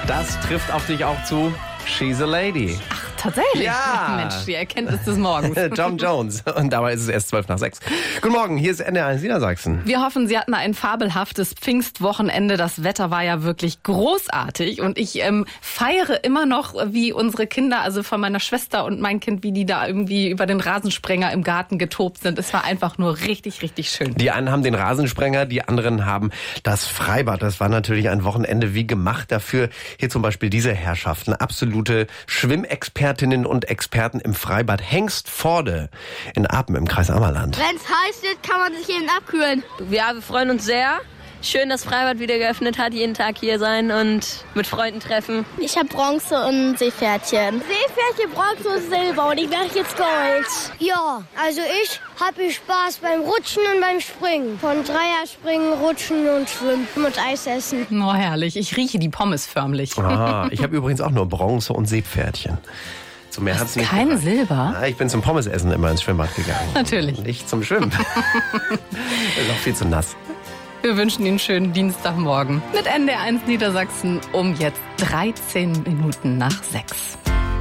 Das trifft auf dich auch zu. She's a Lady. Ach, tatsächlich? Ja. Mensch, die Erkenntnis des Morgens. Tom Jones. Und dabei ist es erst 5:12. Guten Morgen, hier ist NDR1 Niedersachsen. Wir hoffen, Sie hatten ein fabelhaftes Pfingstwochenende. Das Wetter war ja wirklich großartig. Und ich feiere immer noch, wie unsere Kinder, also von meiner Schwester und mein Kind, wie die da irgendwie über den Rasensprenger im Garten getobt sind. Es war einfach nur richtig, richtig schön. Die einen haben den Rasensprenger, die anderen haben das Freibad. Das war natürlich ein Wochenende wie gemacht dafür. Hier zum Beispiel diese Herrschaften, absolute Schwimmexpertinnen und Experten im Freibad Hengstforde in Apen im Kreis Ammerland. Wenn es heiß wird, kann man sich eben abkühlen. Ja, wir freuen uns sehr. Schön, dass Freibad wieder geöffnet hat, jeden Tag hier sein und mit Freunden treffen. Ich habe Bronze und Seepferdchen. Seepferdchen, Bronze und Silber und ich mache jetzt Gold. Ja, also ich habe Spaß beim Rutschen und beim Springen. Von Dreierspringen, Rutschen und Schwimmen und Eis essen. Oh, herrlich. Ich rieche die Pommes förmlich. Ah, ich habe übrigens auch nur Bronze und Seepferdchen. Zum Meer hat's nicht Kein gereicht. Silber? Ja, ich bin zum Pommesessen immer ins Schwimmbad gegangen. Natürlich. Nicht zum Schwimmen. Ist auch viel zu nass. Wir wünschen Ihnen einen schönen Dienstagmorgen mit NDR1 Niedersachsen um jetzt 13 Minuten nach 6.